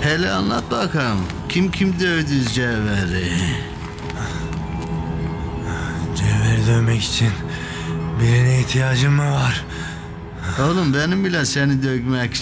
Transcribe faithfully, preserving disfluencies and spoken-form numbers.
Hele anlat bakalım. Kim kim dövdü Cevher'i? Cevher'i dövmek için birine ihtiyacım mı var? Oğlum benim bile seni dövmek